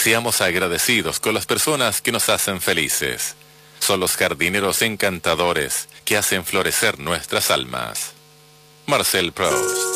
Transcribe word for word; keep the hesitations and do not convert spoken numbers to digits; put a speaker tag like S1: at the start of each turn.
S1: Seamos agradecidos con las personas que nos hacen felices. Son los jardineros encantadores que hacen florecer nuestras almas. Marcel Proust.